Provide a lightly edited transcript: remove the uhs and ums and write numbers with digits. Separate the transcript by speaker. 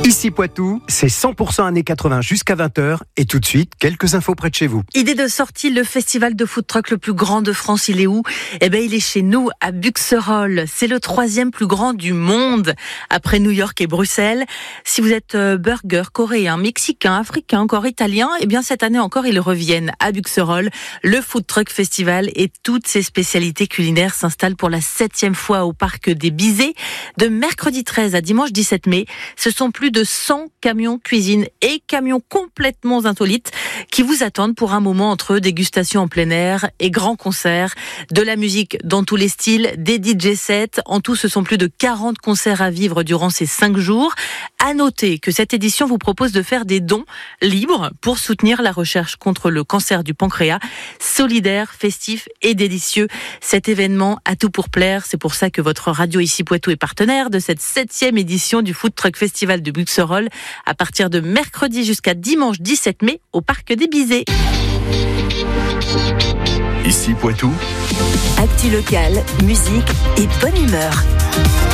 Speaker 1: Ici Poitou, c'est 100% années 80 jusqu'à 20h et tout de suite, quelques infos près de chez vous.
Speaker 2: Idée de sortie, le festival de food truck le plus grand de France, il est où ? Il est chez nous, à Buxerolles. C'est le 3e plus grand du monde, après New York et Bruxelles. Si vous êtes burger, coréen, mexicain, africain, encore italien, cette année encore, ils reviennent à Buxerolles. Le food truck festival et toutes ses spécialités culinaires s'installent pour la 7e fois au parc des Bizets. De mercredi 13 à dimanche 17 mai, ce sont plus de 100 camions cuisine et camions complètement insolites qui vous attendent pour un moment entre dégustation en plein air et grands concerts, de la musique dans tous les styles, des DJ sets. En tout, ce sont plus de 40 concerts à vivre durant ces 5 jours. À noter que cette édition vous propose de faire des dons libres pour soutenir la recherche contre le cancer du pancréas. Solidaire, festif et délicieux. Cet événement a tout pour plaire. C'est pour ça que votre radio Ici Poitou est partenaire de cette 7e édition du Food Truck Festival de Buxerolles à partir de mercredi jusqu'à dimanche 17 mai au parc des Bizets.
Speaker 1: Ici Poitou.
Speaker 3: Actu locale, musique et bonne humeur.